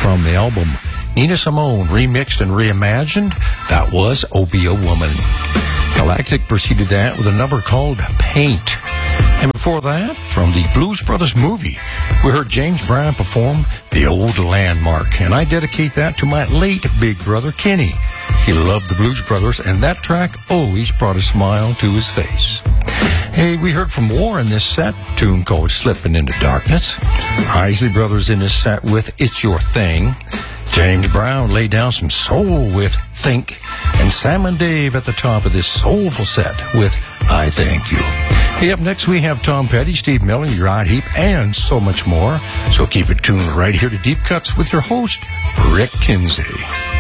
from the album Nina Simone, remixed and reimagined. That was "Oh Be a Woman." Galactic preceded that with a number called Paint. And before that, from the Blues Brothers movie, we heard James Brown perform The Old Landmark. And I dedicate that to my late big brother, Kenny. He loved the Blues Brothers, and that track always brought a smile to his face. Hey, we heard from War in this set, a tune called Slipping into Darkness. Isley Brothers in this set with It's Your Thing. James Brown laid down some soul with Think. And Sam and Dave at the top of this soulful set with I Thank You. Hey, up next we have Tom Petty, Steve Miller, Uriah Heep, and so much more. So keep it tuned right here to Deep Cuts with your host, Rick Kinsey.